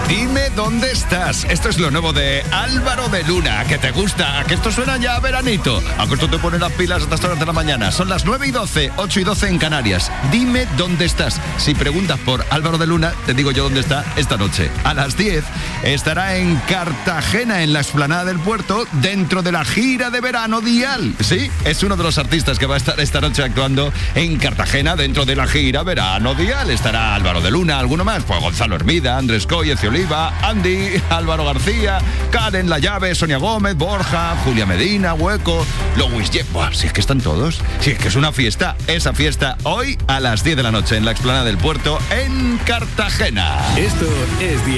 Dime dónde estás. Esto es lo nuevo de Álvaro de Luna. ¿Que te gusta? ¿A que esto suena ya a veranito? ¿A que esto te pone las pilas a estas horas de la mañana? Son las 9:12, 8:12 en Canarias. Dime dónde estás. Si preguntas por Álvaro de Luna, te digo yo dónde está esta noche. A las 10 estará en Cartagena, en la explanada del puerto, dentro de la gira de verano Dial. Sí, es uno de los artistas que va a estar esta noche actuando en Cartagena, dentro de la gira verano Dial. Estará Álvaro de Luna, ¿alguno más? Pues Gonzalo Hermida, Andrés Coy, Eci Oliva, Andy, Álvaro García, Karen La Llave, Sonia Gómez, Borja, Julia Medina, Hueco, Louis Jeff. Buah, si es que están todos. Si es que es una fiesta. Esa fiesta hoy a las 10 de la noche en la explanada del puerto en Cartagena. Esto es Dial.